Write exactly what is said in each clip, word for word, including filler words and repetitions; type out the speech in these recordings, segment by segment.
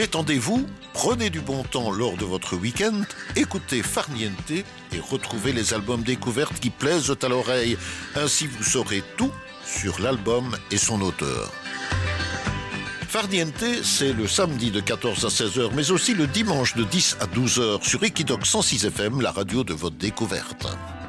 Détendez-vous, prenez du bon temps lors de votre week-end, écoutez Farniente et retrouvez les albums découvertes qui plaisent à l'oreille. Ainsi vous saurez tout sur l'album et son auteur. Farniente, c'est le samedi de quatorze à seize heures, mais aussi le dimanche de dix à douze heures sur Equidoc cent six F M, la radio de votre découverte.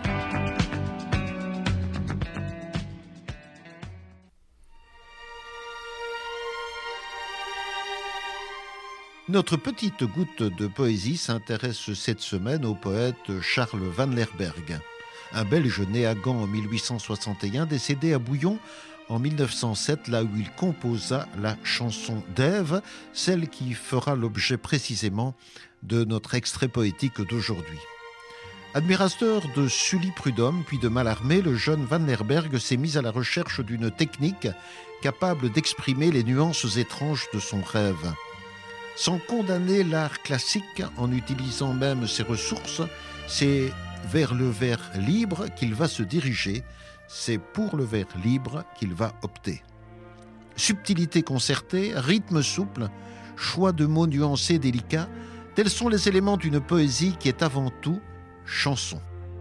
Notre petite goutte de poésie s'intéresse cette semaine au poète Charles Van Lerberghe, un Belge né à Gand en mille huit cent soixante et un, décédé à Bouillon en mille neuf cent sept, là où il composa la chanson d'Ève, celle qui fera l'objet précisément de notre extrait poétique d'aujourd'hui. Admirateur de Sully Prudhomme puis de Mallarmé, le jeune Van Lerberghe s'est mis à la recherche d'une technique capable d'exprimer les nuances étranges de son rêve. Sans condamner l'art classique, en utilisant même ses ressources, c'est vers le vers libre qu'il va se diriger, c'est pour le vers libre qu'il va opter. Subtilité concertée, rythme souple, choix de mots nuancés délicats, tels sont les éléments d'une poésie qui est avant tout chanson.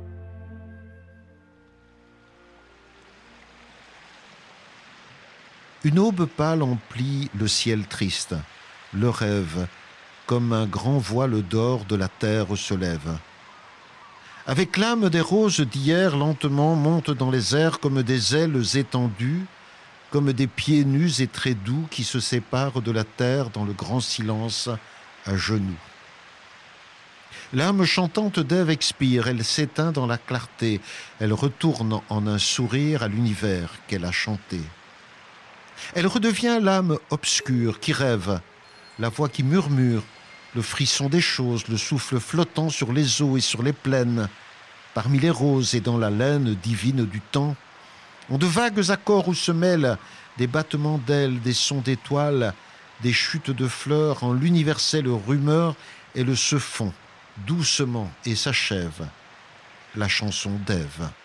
Une aube pâle emplit le ciel triste. Le rêve, comme un grand voile d'or de la terre se lève. Avec l'âme des roses d'hier, lentement montent dans les airs comme des ailes étendues, comme des pieds nus et très doux qui se séparent de la terre dans le grand silence à genoux. L'âme chantante d'Ève expire, elle s'éteint dans la clarté, elle retourne en un sourire à l'univers qu'elle a chanté. Elle redevient l'âme obscure qui rêve, la voix qui murmure, le frisson des choses, le souffle flottant sur les eaux et sur les plaines, parmi les roses et dans la laine divine du temps, ont de vagues accords où se mêlent des battements d'ailes, des sons d'étoiles, des chutes de fleurs, en l'universelle rumeur, elles se font doucement et s'achève la chanson d'Ève.